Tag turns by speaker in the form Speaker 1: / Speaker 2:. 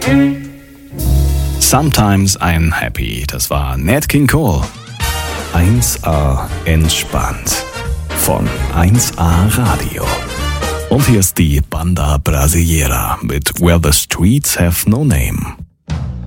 Speaker 1: Sometimes I'm happy. Das war Nat King Cole. 1A entspannt. Von 1A Radio. Und hier ist die Banda Brasileira mit Where the Streets Have No Name.